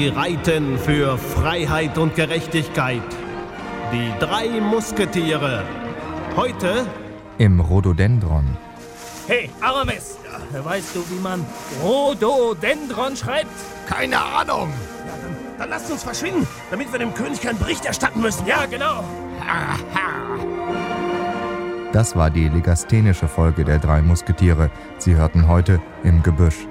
Sie reiten für Freiheit und Gerechtigkeit. Die 3 Musketiere. Heute im Rhododendron. Hey, Aramis, weißt du, wie man Rhododendron schreibt? Keine Ahnung. Ja, dann lasst uns verschwinden, damit wir dem König keinen Bericht erstatten müssen. Ja, genau. Das war die legasthenische Folge der 3 Musketiere. Sie hörten heute im Gebüsch.